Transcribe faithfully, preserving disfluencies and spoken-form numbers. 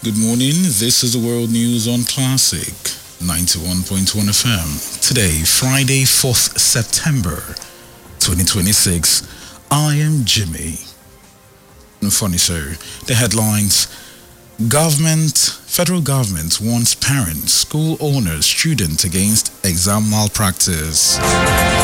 Good morning. This is the World News on Classic ninety-one point one F M. Today, Friday, fourth September twenty twenty-six. I am Jimmy. Funny sir, the headlines: Government, federal government warns parents, school owners, students against exam malpractice.